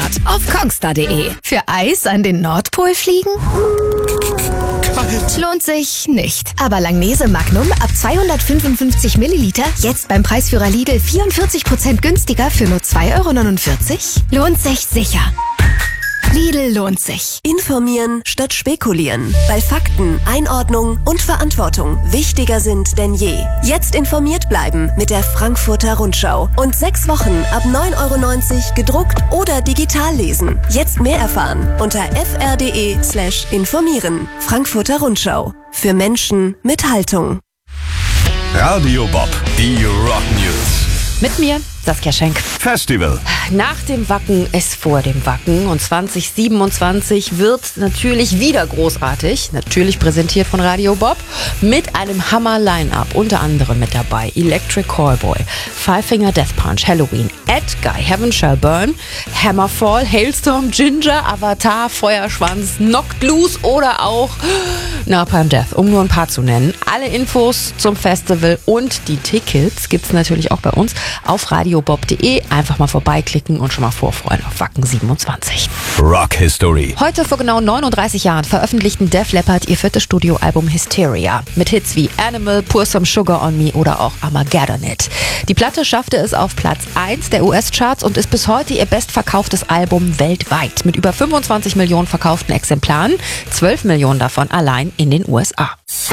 Smart auf kongstar.de. Für Eis an den Nordpol fliegen? Kalt. Lohnt sich nicht. Aber Langnese Magnum ab 255 Milliliter jetzt beim Preisführer Lidl 44% günstiger für nur 2,49 €? Lohnt sich sicher. Lidl lohnt sich. Informieren statt spekulieren. Weil Fakten, Einordnung und Verantwortung wichtiger sind denn je. Jetzt informiert bleiben mit der Frankfurter Rundschau. Und 6 Wochen ab 9,90 € gedruckt oder digital lesen. Jetzt mehr erfahren unter fr.de/informieren. Frankfurter Rundschau. Für Menschen mit Haltung. Radio Bob, die Rock News. Mit mir, Saskia Schenk. Festival. Nach dem Wacken ist vor dem Wacken und 2027 wird natürlich wieder großartig, natürlich präsentiert von Radio Bob, mit einem Hammer-Line-Up. Unter anderem mit dabei Electric Callboy, Five Finger Death Punch, Halloween, Ed Guy, Heaven Shall Burn, Hammerfall, Hailstorm, Ginger, Avatar, Feuerschwanz, Knocked Loose oder auch Napalm Death, um nur ein paar zu nennen. Alle Infos zum Festival und die Tickets gibt's natürlich auch bei uns auf radiobob.de. Einfach mal vorbeiklicken und schon mal vorfreuen auf Wacken 27. Rock History. Heute vor genau 39 Jahren veröffentlichten Def Leppard ihr 4. Studioalbum Hysteria mit Hits wie Animal, Pour Some Sugar on Me oder auch Armageddon It. Die Platte schaffte es auf Platz 1 der US-Charts und ist bis heute ihr bestverkauftes Album weltweit mit über 25 Millionen verkauften Exemplaren, 12 Millionen davon allein in den USA.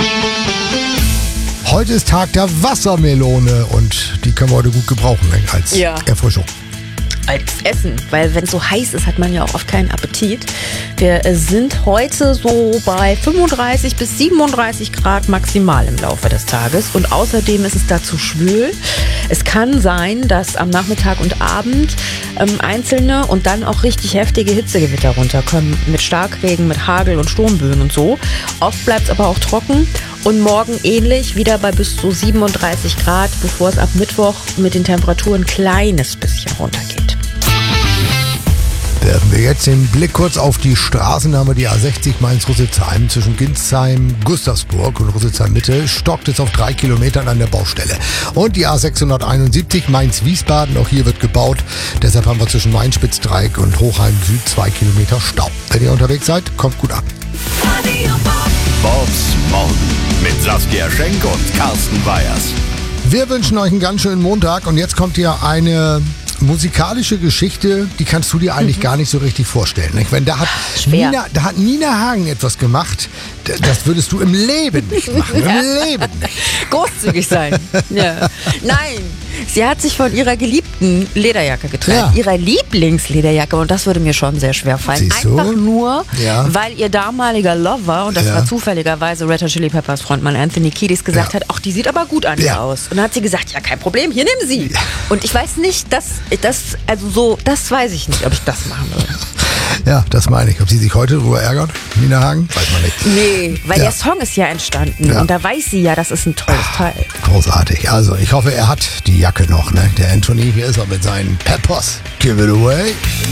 Heute ist Tag der Wassermelone und die können wir heute gut gebrauchen als Erfrischung. Als Essen, weil wenn es so heiß ist, hat man ja auch oft keinen Appetit. Wir sind heute so bei 35 bis 37 Grad maximal im Laufe des Tages und außerdem ist es dazu schwül. Es kann sein, dass am Nachmittag und Abend einzelne und dann auch richtig heftige Hitzegewitter runterkommen mit Starkregen, mit Hagel und Sturmböen und so. Oft bleibt es aber auch trocken und morgen ähnlich, wieder bei bis zu 37 Grad, bevor es ab Mittwoch mit den Temperaturen ein kleines bisschen runtergeht. Werfen wir jetzt den Blick kurz auf die Straßen. Da haben wir die A60 Mainz-Rüsselsheim zwischen Ginsheim, Gustavsburg und Rüsselsheim-Mitte. Stockt es auf 3 Kilometern an der Baustelle. Und die A671 Mainz-Wiesbaden, auch hier wird gebaut. Deshalb haben wir zwischen Main-Spitzdreieck und Hochheim-Süd 2 Kilometer Stau. Wenn ihr unterwegs seid, kommt gut an. Bobs Morgen mit Saskia Schenk und Carsten Weyers. Wir wünschen euch einen ganz schönen Montag und jetzt kommt hier eine musikalische Geschichte, die kannst du dir eigentlich gar nicht so richtig vorstellen. Nicht? Wenn da hat Nina Hagen etwas gemacht, das würdest du im Leben nicht machen. Im Leben nicht. Großzügig sein. Ja. Nein, sie hat sich von ihrer geliebten Lederjacke getrennt. Ihrer Lieblingslederjacke. Und das würde mir schon sehr schwer fallen. Einfach nur, weil ihr damaliger Lover, und das war zufälligerweise Red Hot Chili Peppers Frontmann Anthony Kiedis, gesagt hat, ach, die sieht aber gut an dir aus. Und dann hat sie gesagt, ja, kein Problem, hier, nimm sie. Und ich weiß nicht, das weiß ich nicht, ob ich das machen würde. Ja, das meine ich. Ob sie sich heute darüber ärgert, Nina Hagen, weiß man nicht. Nee, weil der Song ist ja entstanden und da weiß sie ja, das ist ein tolles Teil. Großartig. Also, ich hoffe, er hat die Jacke noch, ne? Der Anthony, hier ist er mit seinen Peppers. Give it away.